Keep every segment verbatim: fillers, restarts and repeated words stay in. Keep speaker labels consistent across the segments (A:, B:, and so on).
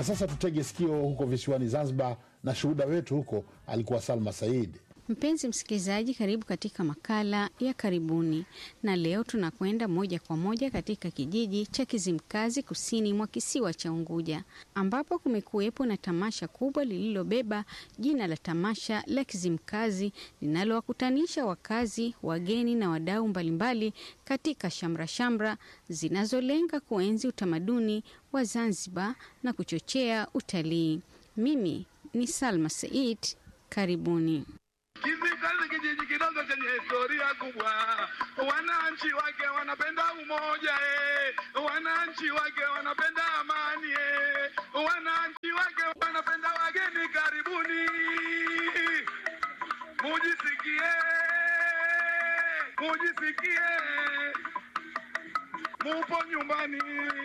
A: Na sasa tutege sikio huko visiwani Zanzibar, na shuhuda wetu huko alikuwa Salma Said.
B: Mpenzi msikilizaji, karibu katika makala ya karibuni. Na leo tunakwenda moja kwa moja katika kijiji cha Kizimkazi kusini mwa kisiwa cha Unguja, ambapo kumekuwepo na tamasha kubwa lililobeba jina la tamasha la Kizimkazi, linalowakutanisha wakazi, wageni na wadau mbalimbali katika shamra shamra zinazolenga kuenzi utamaduni wa Zanzibar na kuchochea utalii. Mimi ni Salma Said, karibuni.
C: Kizimkazi kijiji kidogo chenye historia kubwa, wananchi wake wanapenda umoja eh, wananchi wake wanapenda amani eh, wananchi wake wanapenda wageni. Karibuni mujisikie, mujisikie mupo nyumbani.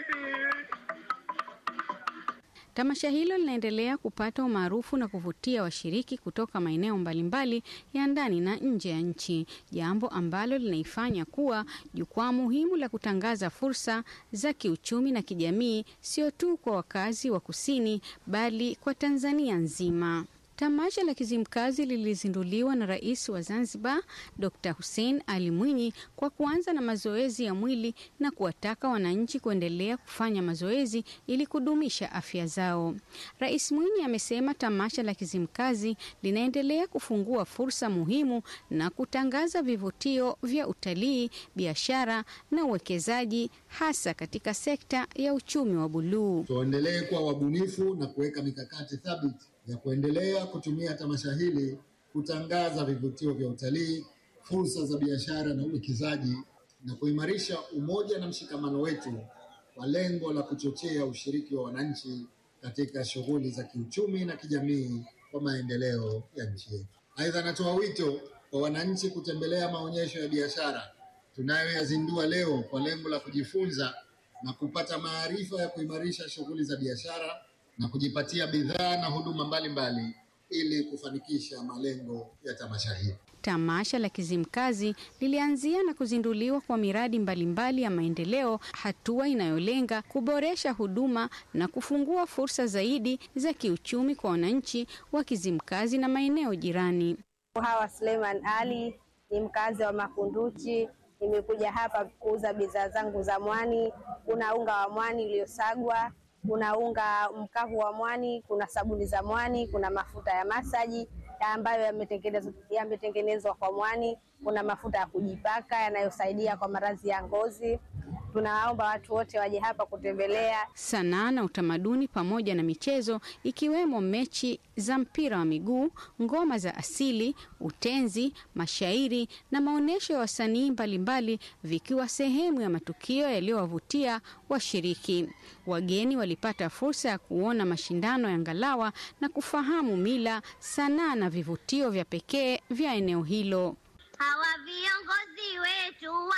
B: Tamasha hilo linaendelea kupata umaarufu na kuvutia washiriki kutoka maeneo mbalimbali ya ndani na nje ya nchi, jambo ambalo linaifanya kuwa jukwaa muhimu la kutangaza fursa za kiuchumi na kijamii, sio tu kwa wakazi wa kusini bali kwa Tanzania nzima. Tamasha la Kizimkazi lilizinduliwa na Rais wa Zanzibar Dokta Hussein Ali Mwinyi kwa kuanza na mazoezi ya mwili na kuwataka wananchi kuendelea kufanya mazoezi ili kudumisha afya zao. Rais Mwinyi amesema tamasha la Kizimkazi linaendelea kufungua fursa muhimu na kutangaza vivutio vya utalii, biashara na uwekezaji, hasa katika sekta ya uchumi wa buluu.
D: Tuendelee kuwa wabunifu na kuweka mikakati thabiti ya kuendelea kutumia tamasha hili kutangaza vivutio vya utalii, fursa za biashara na uwekezaji, na kuimarisha umoja na mshikamano wetu kwa lengo la kuchochea ushiriki wa wananchi katika shughuli za kiuchumi na kijamii kwa maendeleo ya nchi yetu. Aidha, natoa wito kwa wananchi kutembelea maonyesho ya biashara tunayoyazindua leo kwa lengo la kujifunza na kupata maarifa ya kuimarisha shughuli za biashara na kujipatia bidhaa na huduma mbalimbali ili kufanikisha malengo ya tamasha hili.
B: Tamasha la Kizimkazi lilianzia na kuzinduliwa kwa miradi mbalimbali ya maendeleo, hatua inayolenga kuboresha huduma na kufungua fursa zaidi za kiuchumi kwa wananchi wa Kizimkazi na maeneo jirani.
E: Hawa Suleiman Ali ni mkazi wa Makunduchi. Nimekuja hapa kuuza bidhaa zangu za mwani. Kuna unga wa mwani uliosagwa, kuna unga mkavu wa mwani, kuna sabuni za mwani, kuna mafuta ya masaji ambayo yametengenezwa yametengenezwa kwa mwani, kuna mafuta ya kujipaka yanayosaidia kwa maradhi ya ngozi. Tunaomba watu wote waje hapa kutembelea.
B: Sanaa na utamaduni pamoja na michezo ikiwemo mechi za mpira wa miguu, ngoma za asili, utenzi, mashairi na maonesho ya wasanii mbalimbali vikiwa sehemu ya matukio yaliyowavutia washiriki. Wageni walipata fursa ya kuona mashindano ya ngalawa na kufahamu mila, sanaa na vivutio vya pekee vya eneo hilo.
F: Hawa viongozi wetu